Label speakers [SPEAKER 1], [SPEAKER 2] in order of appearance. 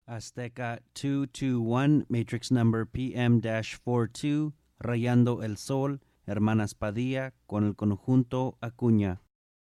[SPEAKER 1] Azteca 221, matrix number PM-42, Rayando el Sol, Hermanas Padilla, con el conjunto Acuña.